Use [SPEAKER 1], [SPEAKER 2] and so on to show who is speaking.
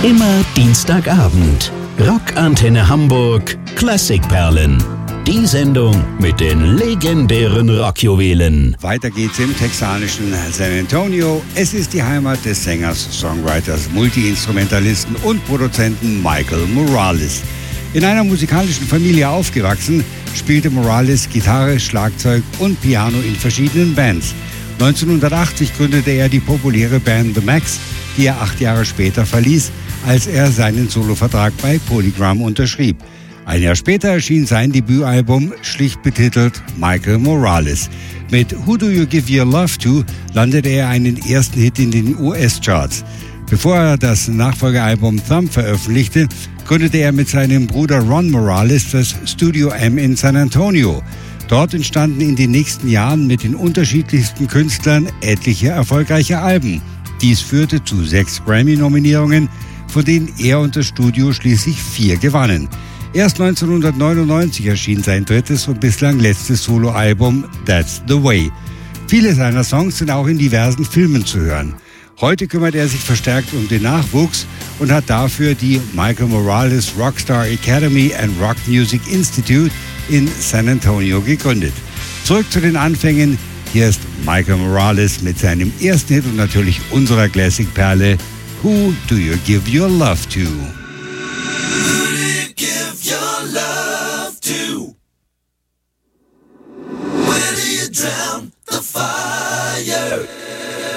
[SPEAKER 1] Immer Dienstagabend. Rockantenne Hamburg Klassikperlen. Die Sendung mit den legendären Rockjuwelen.
[SPEAKER 2] Weiter geht's im texanischen San Antonio. Es ist die Heimat des Sängers, Songwriters, Multiinstrumentalisten und Produzenten Michael Morales. In einer musikalischen Familie aufgewachsen, spielte Morales Gitarre, Schlagzeug und Piano in verschiedenen Bands. 1980 gründete er die populäre Band The Maxx, die er 8 Jahre später verließ, als er seinen Solovertrag bei Polygram unterschrieb. Ein Jahr später erschien sein Debütalbum, schlicht betitelt Michael Morales. Mit Who Do You Give Your Love To landete er einen ersten Hit in den US-Charts. Bevor er das Nachfolgealbum Thumb veröffentlichte, gründete er mit seinem Bruder Ron Morales das Studio M in San Antonio. Dort entstanden in den nächsten Jahren mit den unterschiedlichsten Künstlern etliche erfolgreiche Alben. Dies führte zu 6 Grammy-Nominierungen, von denen er und das Studio schließlich 4 gewannen. Erst 1999 erschien sein drittes und bislang letztes Soloalbum That's the Way. Viele seiner Songs sind auch in diversen Filmen zu hören. Heute kümmert er sich verstärkt um den Nachwuchs und hat dafür die Michael Morales Rockstar Academy and Rock Music Institute in San Antonio gegründet. Zurück zu den Anfängen. Hier ist Michael Morales mit seinem ersten Hit und natürlich unserer Classic-Perle Who Do You Give Your Love To?